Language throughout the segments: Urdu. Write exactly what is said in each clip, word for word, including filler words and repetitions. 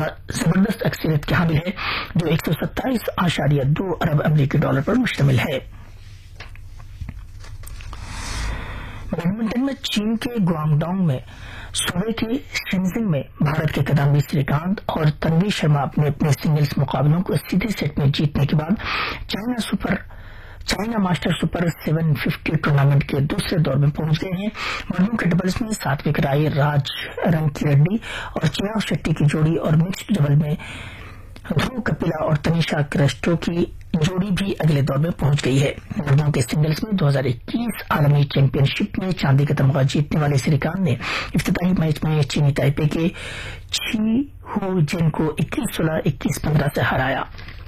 زبردست اکثریت کی حامل ہے جو ایک سو ستائیس اشاریہ دو ارب امریکی ڈالر پر مشتمل ہے۔ بیڈمنٹن میں چین کے گوانگڈونگ میں صوبے کے شنزنگ میں بھارت کے کدامبی سریکانت اور تنوی شرما اپنے اپنے سنگلز مقابلوں کو سیدھے سیٹ میں جیتنے کے بعد China super China master super seven fifty tournament کے دوسرے دور میں پہنچ گئے ہیں۔ مردوں کے ڈبلز میں ساتوک رائے راج رنکی ریڈی اور چراغ شیٹی کی جوڑی اور مکسڈ ڈبل میں دھرو کپیلا اور تنیشا کرسٹو کی جوڑی بھی اگلے دور میں پہنچ گئی ہے۔ مردوں کے سنگلز میں دو ہزار اکیس عالمی چیمپئن شپ میں چاندی کا تمغہ جیتنے والے سریکانت نے افتتاحی میچ میں چینی تائپے کے چھی ہو جین کو اکیس سولہ اکیس پندرہ سے ہرایا۔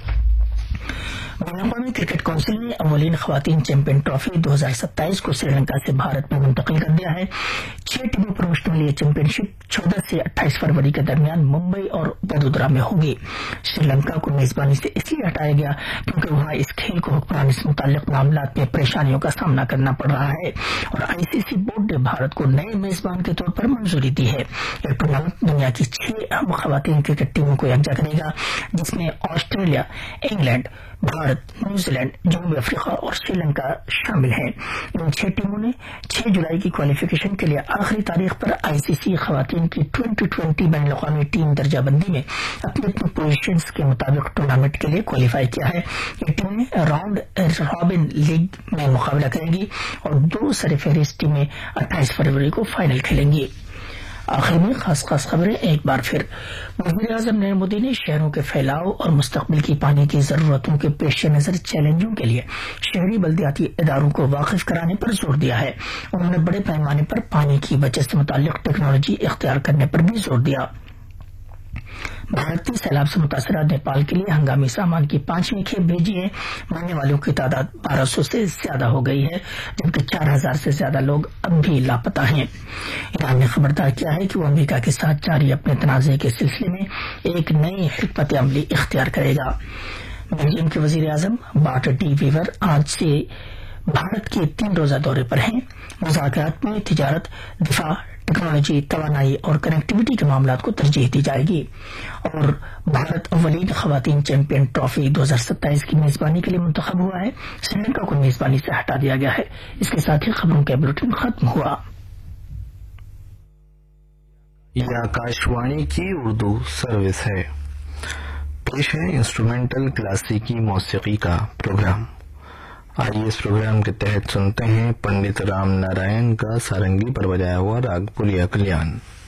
بین الاقوامی کرکٹ کونسل نے اولین خواتین چیمپئن ٹرافی دو ہزار ستائیس کو سری لنکا سے بھارت میں منتقل کر دیا ہے۔ چھ ٹیموں پر مشتمل یہ چیمپئن شپ چودہ سے اٹھائیس فروری کے درمیان ممبئی اور وڈودرا میں ہوگی۔ سری لنکا کو میزبانی سے اس لیے ہٹایا گیا کیونکہ وہاں اس کھیل کو حکمرانی سے متعلق معاملات میں پریشانیوں کا سامنا کرنا پڑ رہا ہے اور آئی سی سی بورڈ نے بھارت کو نئے میزبان کے طور پر منظوری دی ہے۔ یہ ٹورنامنٹ دنیا کی چھ اہم خواتین کرکٹ ٹیموں کو یکجا کرے گا جس میں Australia, England, Bharat, New Zealand, جنوبی افریقہ اور سری لنکا شامل ہیں۔ ان چھ ٹیموں نے چھ جولائی کی کوالیفیکیشن کے لیے آخری تاریخ پر آئی سی سی خواتین کی ٹوئنٹی ٹوئنٹی بین الاقوامی ٹیم درجہ بندی میں اپنی اپنی پوزیشنز کے مطابق ٹورنامنٹ کے لیے کوالیفائی کیا ہے۔ یہ ٹیمیں راؤنڈ رابن لیگ میں مقابلہ کریں گی اور دو سرفہرست ٹیمیں اٹھائیس فروری کو فائنل کھیلیں گی۔ آخر میں خاص خاص خبریں ایک بار پھر۔ وزیر اعظم نریندر مودی نے شہروں کے پھیلاؤ اور مستقبل کی پانی کی ضرورتوں کے پیش نظر چیلنجوں کے لیے شہری بلدیاتی اداروں کو واقف کرانے پر زور دیا ہے۔ انہوں نے بڑے پیمانے پر پانی کی بچت سے متعلق ٹیکنالوجی اختیار کرنے پر بھی زور دیا۔ بھارت نے سیلاب سے متاثرہ نیپال کے لیے ہنگامی سامان کی پانچویں کھیپ بھیجی ہے۔ مرنے والوں کی تعداد بارہ سو سے زیادہ ہو گئی ہے جبکہ چار ہزار سے زیادہ لوگ اب بھی لاپتہ ہیں۔ ایران نے خبردار کیا ہے کہ وہ امریکہ کے ساتھ جاری اپنے تنازع کے سلسلے میں ایک نئی حکمت عملی اختیار کرے گا۔ بیلجیم کے وزیر اعظم بارٹ ڈی ویور آج سے بھارت کے تین روزہ دورے پر ہیں۔ مذاکرات میں تجارت، دفاع، ٹیکنالوجی، توانائی اور کنیکٹیوٹی کے معاملات کو ترجیح دی جائے گی اور بھارت اولین خواتین چیمپئن ٹرافی دو ہزار ستائیس کی میزبانی کے لیے منتخب ہوا ہے۔ سری لنکا کو میزبانی سے ہٹا دیا گیا ہے۔ اس کے ساتھ ہی خبروں کا بلیٹن ختم ہوا۔ یہ آکاشوانی کی اردو سروس ہے۔ پیش ہے انسٹرومنٹل کلاسیکی موسیقی کا پروگرام۔ آئیے اس پروگرام کے تحت سنتے ہیں پنڈت رام نارائن کا سارنگی پر بجایا ہوا راگ پوریا کلیان۔